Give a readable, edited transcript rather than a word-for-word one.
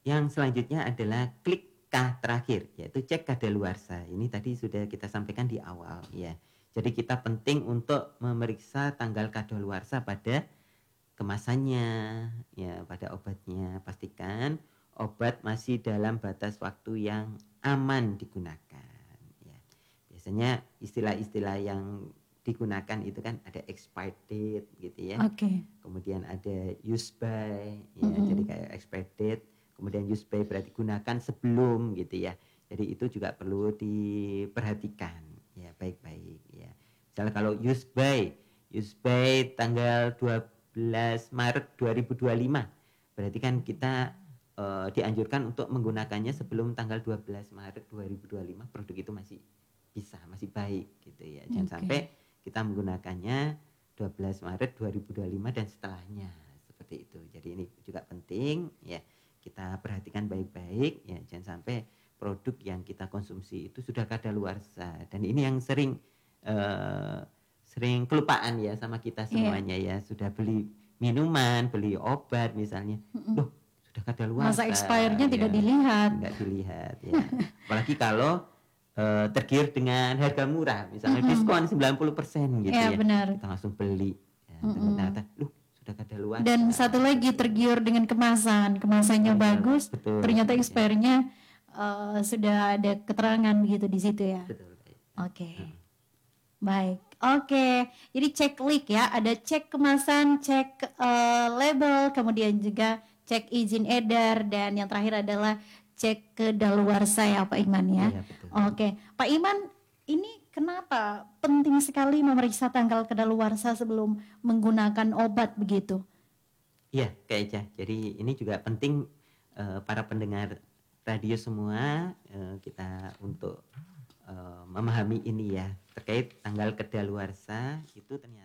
Yang selanjutnya adalah klik K terakhir, yaitu cek kadaluarsa. Ini tadi sudah kita sampaikan di awal ya. Jadi kita penting untuk memeriksa tanggal kadaluarsa pada kemasannya, ya pada obatnya. Pastikan obat masih dalam batas waktu yang aman digunakan. Ya. Biasanya istilah-istilah yang digunakan itu kan ada expired date gitu ya. Oke. Kemudian ada use by, ya jadi kayak expired date. Kemudian use by berarti gunakan sebelum gitu ya. Jadi itu juga perlu diperhatikan ya baik-baik ya. Misalnya kalau use by tanggal 12 Maret 2025. Berarti kan kita dianjurkan untuk menggunakannya sebelum tanggal 12 Maret 2025. Produk itu masih bisa, masih baik gitu ya. Jangan sampai kita menggunakannya 12 Maret 2025 dan setelahnya seperti itu. Jadi ini juga penting ya, kita perhatikan baik-baik ya, jangan sampai produk yang kita konsumsi itu sudah kadaluarsa. Dan ini yang sering kelupaan ya sama kita semuanya ya. Sudah beli minuman, beli obat misalnya, loh sudah kadaluarsa. Masa expirednya ya, tidak dilihat. Tidak dilihat ya. Apalagi kalau tergiur dengan harga murah, misalnya diskon 90% gitu ya. Benar. Kita langsung beli. Ya, ternyata sudah kadaluarsa. Dan satu lagi tergiur dengan kemasannya bagus, betul, ternyata ya. expirednya sudah ada keterangan begitu di situ ya. Betul. Oke. Baik. Oke. Jadi cek leak ya, ada cek kemasan, cek label, kemudian juga cek izin edar, dan yang terakhir adalah cek kedaluarsa ya Pak Iman ya. Iya, betul. Oke. Pak Iman, ini kenapa penting sekali memeriksa tanggal kedaluarsa sebelum menggunakan obat begitu? Iya, Kak Eca. Jadi ini juga penting para pendengar radio semua, kita untuk memahami ini ya, terkait tanggal kedaluarsa itu ternyata